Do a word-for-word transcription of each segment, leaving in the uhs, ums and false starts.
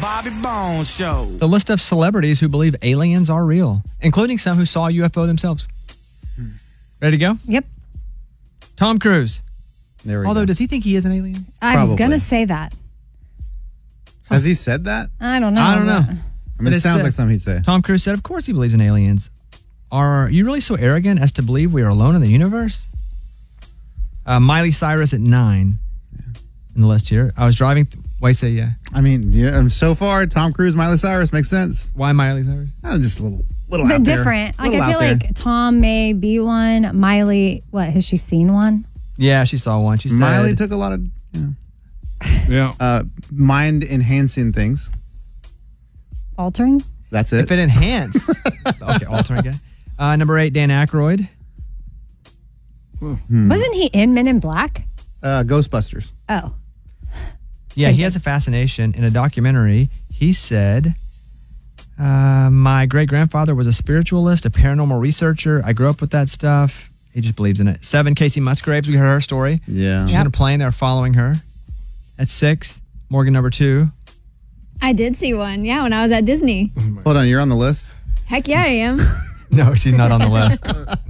Bobby Bones Show. The list of celebrities who believe aliens are real, including some who saw a U F O themselves. Ready to go? Yep. Tom Cruise. There we Although, go. does he think he is an alien? I Probably. was going to say that. Has he said that? I don't know. I don't know. I mean, But it it's, sounds uh, like something he'd say. Tom Cruise said, of course he believes in aliens. Are you really so arrogant as to believe we are alone in the universe? Uh, Miley Cyrus at nine in the list here. I was driving. Th- Why say yeah? I mean, yeah, um, so far, Tom Cruise, Miley Cyrus makes sense. Why Miley Cyrus? Oh, just a little, little But out there. different. Like, Little I feel out there. like Tom may be one. Miley, what, has she seen one? Yeah, she saw one. She said, Miley took a lot of, you know, Yeah. uh, mind-enhancing things. Altering? That's it. if it enhanced. Okay, altering guy. Uh, number eight, Dan Aykroyd. Hmm. Wasn't he in Men in Black? Uh, Ghostbusters. Oh. Yeah, he has a fascination. In a documentary, he said, uh, my great-grandfather was a spiritualist, a paranormal researcher. I grew up with that stuff. He just believes in it. Seven, Casey Musgraves. We heard her story. Yeah. She's in a plane. They're following her. At six, Morgan number two. I did see one. Yeah, when I was at Disney. Hold on, you're on the list? Heck yeah, I am. No, she's not on the list.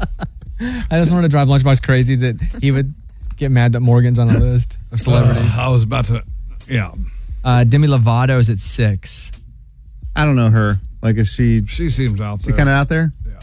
I just wanted to drive Lunchbox crazy that he would get mad that Morgan's on the list of celebrities. Uh, I was about to, yeah. Uh, Demi Lovato's at six. I don't know her. Like, is she... She seems out She there. kind of out there? Yeah.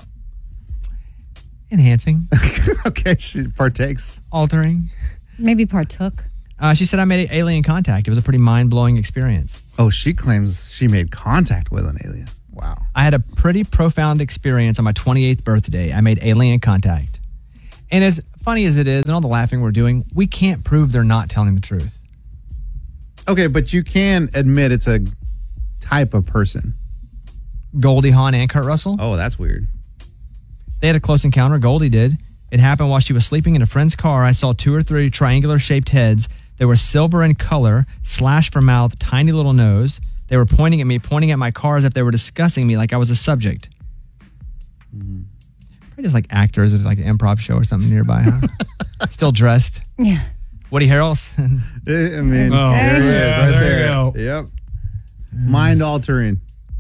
Enhancing. Okay, she partakes. Altering. Maybe partook. Uh, she said, I made alien contact. It was a pretty mind-blowing experience. Oh, she claims she made contact with an alien. Wow. I had a pretty profound experience on my twenty-eighth birthday. I made alien contact. And as funny as it is, and all the laughing we're doing, we can't prove they're not telling the truth. Okay, but you can admit it's a type of person. Goldie Hawn and Kurt Russell. Oh, that's weird. They had a close encounter. Goldie did. It happened while she was sleeping in a friend's car. I saw two or three triangular-shaped heads. They were silver in color, slash for mouth, tiny little nose. They were pointing at me, pointing at my car as if they were discussing me like I was a subject. Mm-hmm. Probably just like actors at like an improv show or something nearby, huh? Still dressed. Yeah. Woody Harrelson. I mean, Oh, there he is, yeah, right there there. you go. Yep. Mind altering.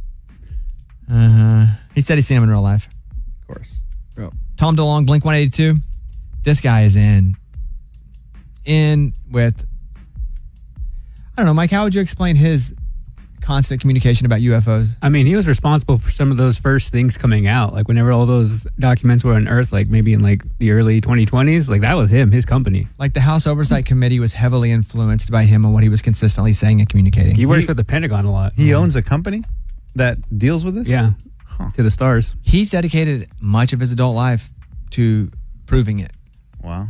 Uh-huh. He said he's seen him in real life. Of course. Yep. Tom DeLonge, Blink one eighty-two. This guy is in. In with, I don't know, Mike, how would you explain his constant communication about U F Os? I mean, he was responsible for some of those first things coming out. Like whenever all those documents were unearthed, like maybe in like the early twenty twenties, like that was him, his company. Like the House Oversight Committee was heavily influenced by him and what he was consistently saying and communicating. He works He- for the Pentagon a lot. He owns a company that deals with this? Yeah. Huh. To the stars. He's dedicated much of his adult life to proving it. Wow.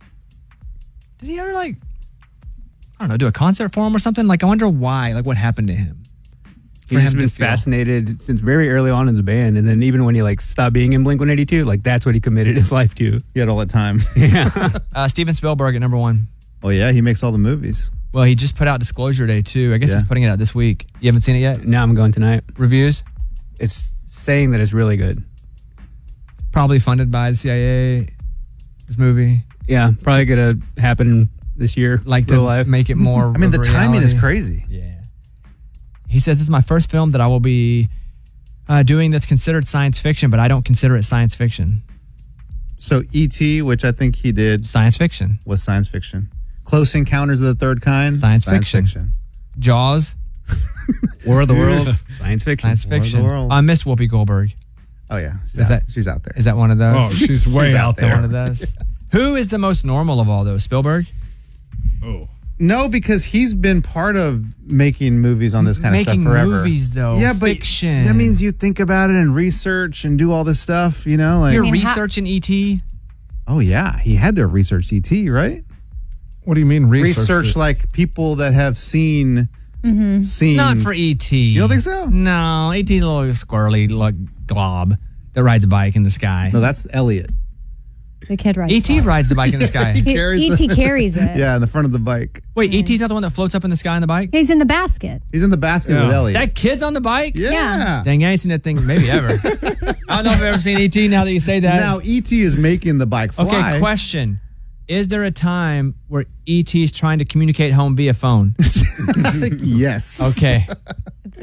Did he ever like, I don't know, do a concert for him or something? Like, I wonder why, like what happened to him. He's just been fascinated since very early on in the band. And then even when he like stopped being in Blink one eighty-two, like that's what he committed his life to. He had all that time. Yeah. Uh, Steven Spielberg at number one. Oh, yeah, he makes all the movies. Well, he just put out Disclosure Day too. I guess Yeah. he's putting it out this week. You haven't seen it yet? Now I'm going tonight. Reviews? It's saying that it's really good. Probably funded by the C I A. This movie. Yeah, probably gonna happen this year. Like real to life. make it more. I mean, the of a timing is reality. crazy. Yeah. He says this is my first film that I will be uh, doing that's considered science fiction, but I don't consider it science fiction. So E T, which I think he did, Science fiction. was science fiction. Close Encounters of the Third Kind, Science fiction. Jaws. War of the Worlds. Science fiction. Science War of the fiction. World. I missed Whoopi Goldberg. Oh, yeah. She's, Is out, that- she's out there. Is that one of those? Oh, she's way She's out out there. there. One of those. Who is the most normal of all those? Spielberg? Oh. No, because he's been part of making movies on this kind Making of stuff forever. movies, though. Yeah, but Fiction. that means you think about it and research and do all this stuff, you know? Like, You're I mean, how- researching E T? oh, yeah. He had to research E T, right? What do you mean research? Research, it? like people that have seen, seen. Not for E T. You don't think so? No, E T's a little squirrely like glob that rides a bike in the sky. No, that's Elliot. The kid rides E T it. rides the bike in the sky. He He- carries E T the- carries it. Yeah, in the front of the bike. Wait, E T's not the one that floats up in the sky on the bike? He's in the basket. He's in the basket Yeah. with Elliot. That kid's on the bike? yeah. Yeah. Dang, I ain't seen that thing maybe ever. I don't know if I've ever seen E T now that you say that. Now E T is making the bike fly. Okay, question. Is there a time where E T is trying to communicate home via phone? yes. Okay.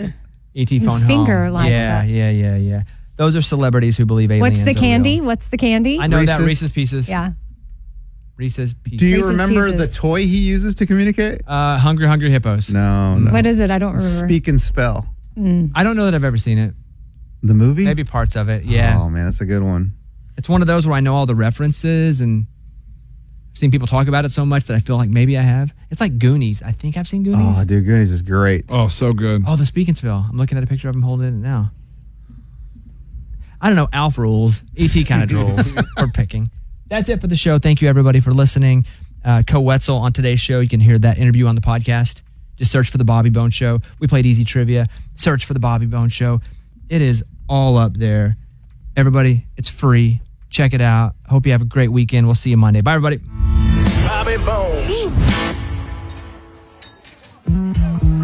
E T His phone finger home. lights yeah, up. yeah, yeah, yeah. Those are celebrities who believe aliens. What's the are candy? real. What's the candy? I know that Reese's? Reese's Pieces. Yeah. Reese's Pieces. Do you Reese's remember Pieces. the toy he uses to communicate? Uh, Hungry Hungry Hippos. No, no. What is it? I don't remember. Speak and spell. I don't know that I've ever seen it. The movie? Maybe parts of it. Yeah. Oh man, that's a good one. It's one of those where I know all the references and I've seen people talk about it so much that I feel like maybe I have. It's like Goonies. I think I've seen Goonies. Oh, dude, Goonies is great. Oh, so good. Oh, the Speak and Spell. I'm looking at a picture of him holding it now. I don't know. Alf rules. E T kind of drools for picking. That's it for the show. Thank you, everybody, for listening. Uh, Co Wetzel on today's show. You can hear that interview on the podcast. Just search for The Bobby Bone Show. We played Easy Trivia. Search for The Bobby Bone Show. It is all up there. Everybody, it's free. Check it out. Hope you have a great weekend. We'll see you Monday. Bye, everybody. Bobby Bones.